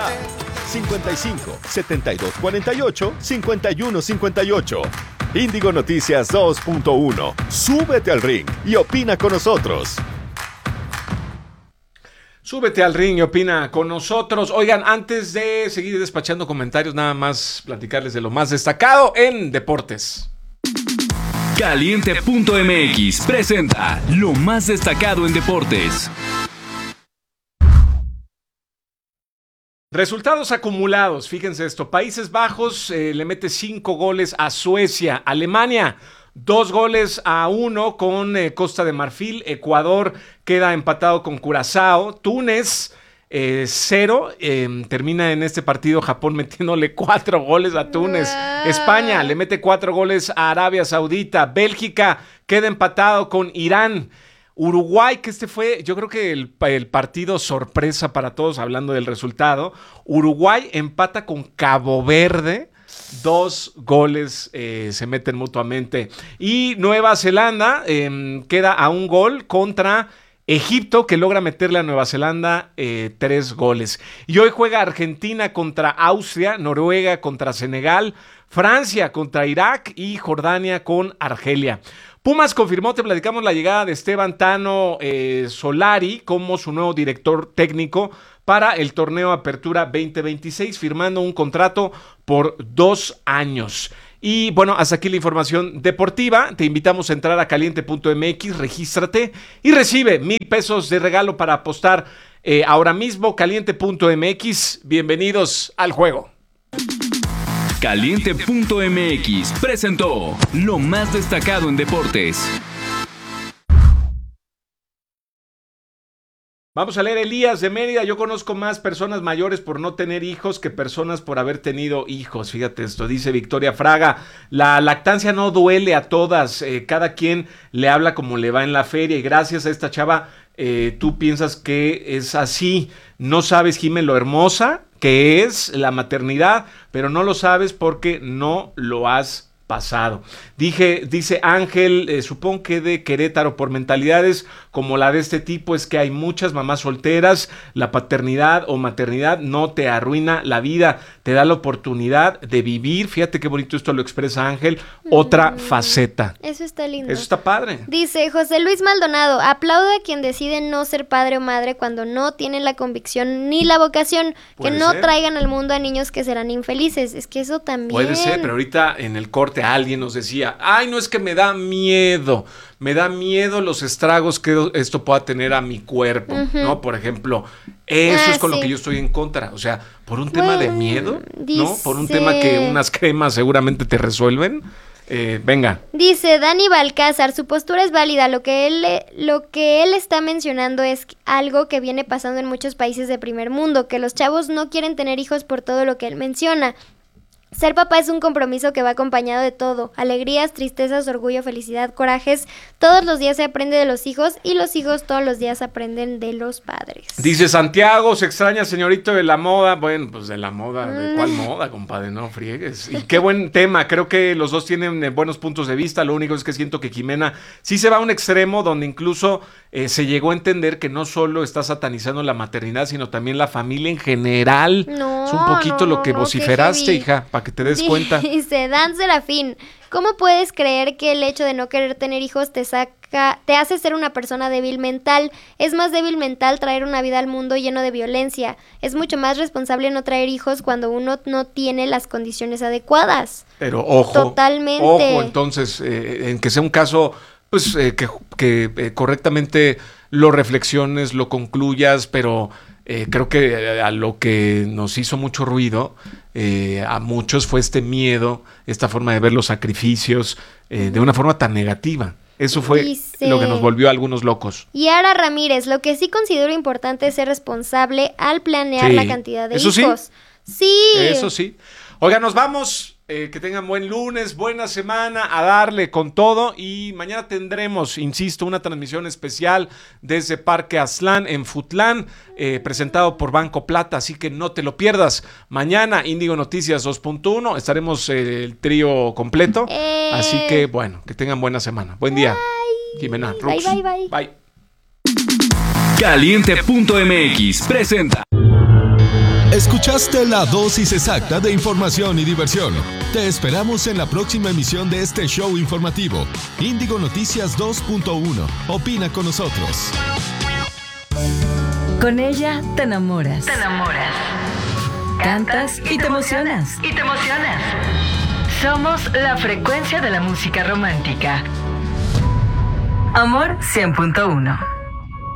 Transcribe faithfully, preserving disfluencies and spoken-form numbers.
ya. cincuenta y cinco, setenta y dos cuarenta y ocho, cincuenta y uno cincuenta y ocho. Índigo Noticias dos punto uno. Súbete al ring y opina con nosotros. Súbete al ring y opina con nosotros. Oigan, antes de seguir despachando comentarios, nada más platicarles de lo más destacado en deportes. Caliente punto m x presenta lo más destacado en deportes. Resultados acumulados, fíjense esto. Países Bajos eh, le mete cinco goles a Suecia. Alemania, dos goles a uno con eh, Costa de Marfil. Ecuador queda empatado con Curazao. Túnez, eh, cero. Eh, termina en este partido Japón metiéndole cuatro goles a Túnez. Wow. España le mete cuatro goles a Arabia Saudita. Bélgica queda empatado con Irán. Uruguay, que este fue, yo creo que el, el partido sorpresa para todos, hablando del resultado. Uruguay empata con Cabo Verde. Dos goles eh, se meten mutuamente. Y Nueva Zelanda eh, queda a un gol contra Egipto, que logra meterle a Nueva Zelanda eh, tres goles. Y hoy juega Argentina contra Austria, Noruega contra Senegal, Francia contra Irak y Jordania con Argelia. Pumas confirmó, te platicamos la llegada de Esteban Tano eh, Solari como su nuevo director técnico para el torneo Apertura veinte veintiséis, firmando un contrato por dos años. Y bueno, hasta aquí la información deportiva. Te invitamos a entrar a caliente punto m x, regístrate y recibe mil pesos de regalo para apostar eh, ahora mismo. caliente punto m x, bienvenidos al juego. Caliente punto m x presentó lo más destacado en deportes. Vamos a leer Elías de Mérida. Yo conozco más personas mayores por no tener hijos que personas por haber tenido hijos. Fíjate esto, dice Victoria Fraga. La lactancia no duele a todas. Eh, cada quien le habla como le va en la feria. Y gracias a esta chava, eh, tú piensas que es así. No sabes, Jimé, lo hermosa que es la maternidad, pero no lo sabes porque no lo has pasado. Dije, dice Ángel, eh, supongo que de Querétaro, por mentalidades como la de este tipo, es que hay muchas mamás solteras. La paternidad o maternidad no te arruina la vida, te da la oportunidad de vivir. Fíjate qué bonito esto lo expresa Ángel, otra mm, faceta. Eso está lindo. Eso está padre. Dice José Luis Maldonado, aplaudo a quien decide no ser padre o madre cuando no tienen la convicción ni la vocación, que no ser. Traigan al mundo a niños que serán infelices. Es que eso también. Puede ser, pero ahorita en el corte alguien nos decía, ay, no, es que me da miedo, me da miedo los estragos que esto pueda tener a mi cuerpo, uh-huh. ¿no? Por ejemplo, eso ah, es con sí. lo que yo estoy en contra, o sea, por un tema bueno, de miedo, dice... ¿no? Por un tema que unas cremas seguramente te resuelven. Eh, venga. Dice Dani Balcázar, su postura es válida, lo que él lo que él está mencionando es algo que viene pasando en muchos países de primer mundo, que los chavos no quieren tener hijos por todo lo que él menciona. Ser papá es un compromiso que va acompañado de todo, alegrías, tristezas, orgullo, felicidad, corajes. Todos los días se aprende de los hijos y los hijos todos los días aprenden de los padres. Dice Santiago, se extraña señorito de la moda. Bueno, pues de la moda, ¿de cuál moda, compadre? No friegues. Y qué buen tema, creo que los dos tienen buenos puntos de vista. Lo único es que siento que Jimena sí se va a un extremo donde incluso eh, se llegó a entender que no solo está satanizando la maternidad, sino también la familia en general. No, es un poquito no, lo que no, vociferaste, hija, para que te des cuenta. Dice Dan Serafín, ¿cómo puedes creer que el hecho de no querer tener hijos te saca, te hace ser una persona débil mental? Es más débil mental traer una vida al mundo lleno de violencia. Es mucho más responsable no traer hijos cuando uno no tiene las condiciones adecuadas. Pero ojo, totalmente. Ojo, entonces, eh, en que sea un caso, pues, eh, que, que eh, correctamente lo reflexiones, lo concluyas, pero eh, creo que a lo que nos hizo mucho ruido Eh, a muchos fue este miedo, esta forma de ver los sacrificios eh, de una forma tan negativa. Eso fue Dice, lo que nos volvió a algunos locos. Yara Ramírez, lo que sí considero importante es ser responsable al planear sí, la cantidad de eso hijos. Sí. sí. Eso sí. Oiga, nos vamos. Eh, que tengan buen lunes, buena semana, a darle con todo. Y mañana tendremos, insisto, una transmisión especial desde Parque Aztlán en Futlán, eh, presentado por Banco Plata, así que no te lo pierdas. Mañana, Índigo Noticias dos punto uno, estaremos eh, el trío completo. Eh. Así que, bueno, que tengan buena semana. Buen día. Bye. Jimena, bye, bye, bye. Bye. Caliente punto m x presenta Escuchaste la dosis exacta de información y diversión. Te esperamos en la próxima emisión de este show informativo. Índigo Noticias dos punto uno. Opina con nosotros. Con ella te enamoras. Te enamoras. Cantas y te emocionas. Y te emocionas. Somos la frecuencia de la música romántica. Amor cien punto uno.